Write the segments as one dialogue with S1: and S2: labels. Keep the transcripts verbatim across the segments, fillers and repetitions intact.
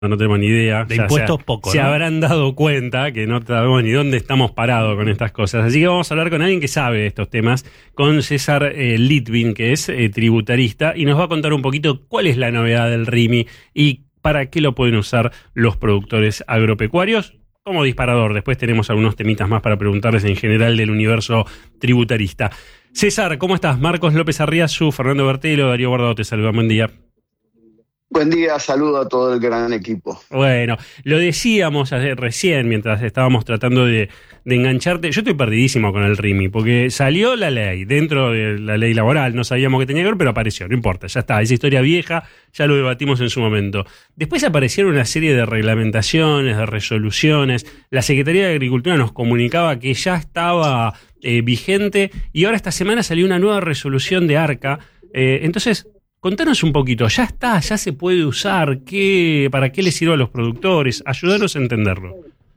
S1: no tenemos ni idea.
S2: De
S1: ya
S2: impuestos
S1: se,
S2: poco,
S1: se
S2: ¿no?
S1: habrán dado cuenta que no sabemos ni dónde estamos parados con estas cosas. Así que vamos a hablar con alguien que sabe de estos temas, con César eh, Litvin, que es eh, tributarista, y nos va a contar un poquito cuál es la novedad del R I M I y para qué lo pueden usar los productores agropecuarios. Como disparador, después tenemos algunos temitas más para preguntarles en general del universo tributarista. César, ¿cómo estás? Marcos López Arriazu, Fernando Bertelo, Darío Guardado te saludan. Buen día.
S3: Buen día, saludo a todo el gran equipo.
S1: Bueno, lo decíamos recién mientras estábamos tratando de, de engancharte. Yo estoy perdidísimo con el R I M I, porque salió la ley, dentro de la ley laboral, no sabíamos qué tenía que ver, pero apareció, no importa, ya está, esa historia vieja, ya lo debatimos en su momento. Después aparecieron una serie de reglamentaciones, de resoluciones, la Secretaría de Agricultura nos comunicaba que ya estaba eh, vigente, y ahora esta semana salió una nueva resolución de ARCA, eh, entonces... Contanos un poquito, ¿ya está? ¿Ya se puede usar? ¿Qué, ¿Para qué le sirve a los productores? Ayúdanos a entenderlo.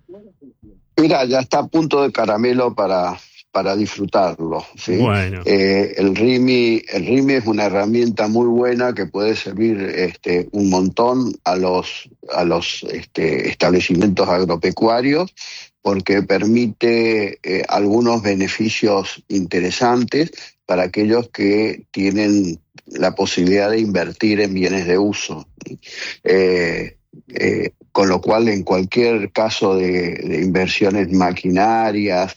S3: Mira, ya está a punto de caramelo para, para disfrutarlo, ¿sí?
S1: Bueno.
S3: Eh, el R I M I, el R I M I es una herramienta muy buena que puede servir este, un montón a los, a los este, establecimientos agropecuarios, porque permite eh, algunos beneficios interesantes para aquellos que tienen la posibilidad de invertir en bienes de uso. Eh, eh, con lo cual, en cualquier caso de, de inversiones maquinarias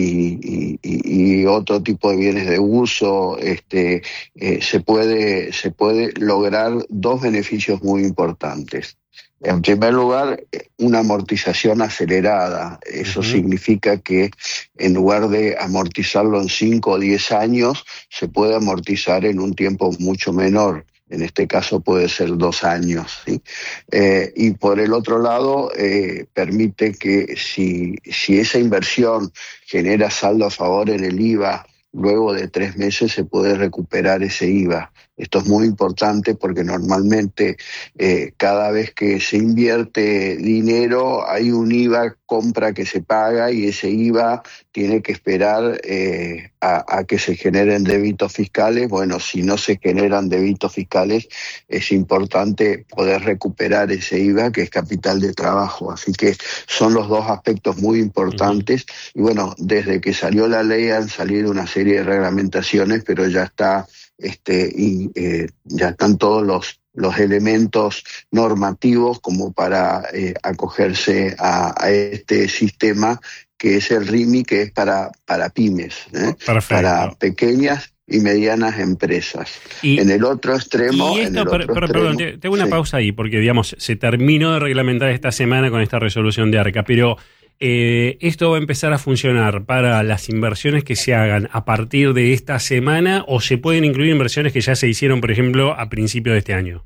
S3: y, y, y otro tipo de bienes de uso, este, eh, se puede, se puede lograr dos beneficios muy importantes. En primer lugar, una amortización acelerada. Eso uh-huh. significa que en lugar de amortizarlo en cinco o diez años, se puede amortizar en un tiempo mucho menor. En este caso puede ser dos años, ¿sí? Eh, y por el otro lado, eh, permite que si, si esa inversión genera saldo a favor en el I V A, luego de tres meses se puede recuperar ese I V A. Esto es muy importante porque normalmente eh, cada vez que se invierte dinero hay un I V A compra que se paga y ese I V A tiene que esperar eh, a, a que se generen débitos fiscales. Bueno, si no se generan débitos fiscales es importante poder recuperar ese I V A que es capital de trabajo. Así que son los dos aspectos muy importantes. Uh-huh. Y bueno, desde que salió la ley han salido una serie de reglamentaciones, pero ya está... Este, y eh, ya están todos los, los elementos normativos como para eh, acogerse a, a este sistema que es el R I M I, que es para, para pymes, ¿eh? Para pequeñas y medianas empresas. Y, en el otro extremo...
S1: Y esto,
S3: en el
S1: per,
S3: otro
S1: per,
S3: extremo,
S1: perdón, tengo una
S3: sí.
S1: pausa ahí, porque digamos, se terminó de reglamentar esta semana con esta resolución de ARCA, pero... Eh, ¿esto va a empezar a funcionar para las inversiones que se hagan a partir de esta semana o se pueden incluir inversiones que ya se hicieron, por ejemplo, a principios de este año?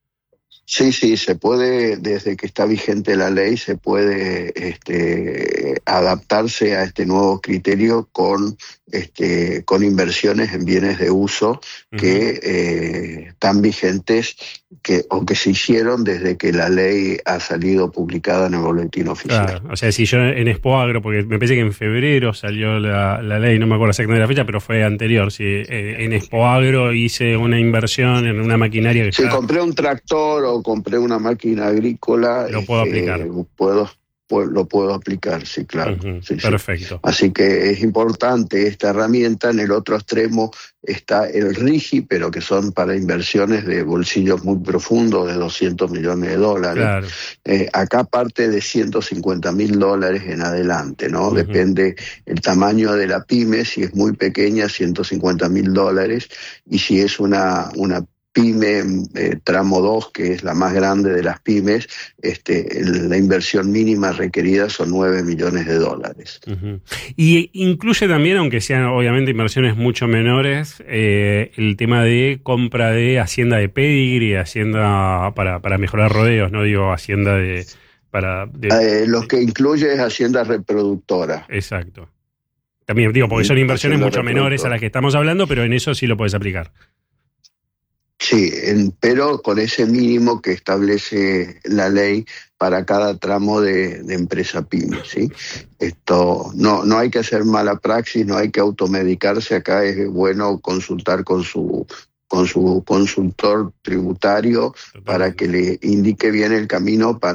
S3: Sí, sí, se puede, desde que está vigente la ley, se puede este, adaptarse a este nuevo criterio con, este, con inversiones en bienes de uso que uh-huh. eh, están vigentes que, o que se hicieron desde que la ley ha salido publicada en el boletín oficial.
S1: Claro, o sea, si yo en Expoagro, porque me parece que en febrero salió la, la ley, no me acuerdo exactamente la fecha, pero fue anterior, si eh, en Expoagro hice una inversión en una maquinaria que
S3: Si
S1: está...
S3: compré un tractor o compré una máquina agrícola,
S1: lo puedo
S3: este,
S1: aplicar.
S3: Puedo, puedo, lo puedo aplicar, sí, claro.
S1: Uh-huh,
S3: sí,
S1: perfecto.
S3: Sí. Así que es importante esta herramienta. En el otro extremo está el R I G I, pero que son para inversiones de bolsillos muy profundos, de doscientos millones de dólares.
S1: Claro.
S3: Eh, acá parte de ciento cincuenta mil dólares en adelante, ¿no? Uh-huh. Depende el tamaño de la pyme, si es muy pequeña, ciento cincuenta mil dólares, y si es una, una pyme eh, tramo dos, que es la más grande de las pymes, este, el, la inversión mínima requerida son nueve millones de dólares.
S1: Uh-huh. Y incluye también, aunque sean obviamente inversiones mucho menores, eh, el tema de compra de hacienda de pedigree, hacienda para, para mejorar rodeos, no digo hacienda de... para de,
S3: eh, Lo que incluye es hacienda reproductora.
S1: Exacto. También digo, porque son inversiones mucho menores a las que estamos hablando, pero en eso sí lo puedes aplicar.
S3: Sí, en, pero con ese mínimo que establece la ley para cada tramo de, de empresa pyme, ¿sí? Esto no, no hay que hacer mala praxis, no hay que automedicarse. Acá es bueno consultar con su con su consultor tributario para que le indique bien el camino para